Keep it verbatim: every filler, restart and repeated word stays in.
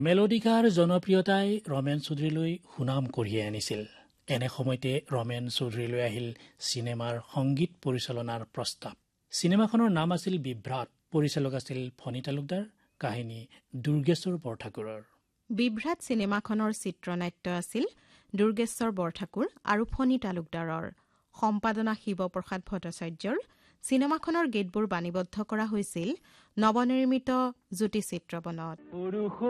মেলোডিকাৰ জনপ্ৰিয়তাই ৰমেন চৌধুৰীলৈ সুনাম কঢ়িয়াই আনিছিল। এনে সময়তে ৰমেন চৌধুৰীলৈ আহিল চিনেমাৰ সংগীত পৰিচালনাৰ প্ৰস্তাৱ। চিনেমাখনৰ নাম আছিল বিভ্ৰাট। পৰিচালক আছিল ফণী তালুকদাৰ, কাহিনী দুৰ্গেশ্বৰ বৰঠাকুৰৰ। বিভ্ৰাট চিনেমাখনৰ চিত্ৰনাট্য আছিল দুৰ্গেশ্বৰ বৰঠাকুৰ আৰু ফণী তালুকদাৰৰ। সম্পাদনা শিৱপ্ৰসাদ ভট্টাচাৰ্যৰ। চিনেমাখনৰ গীতবোৰ বাণীবদ্ধ কৰা হৈছিল নৱনিৰ্মিত জ্যোতি চিত্ৰবনত।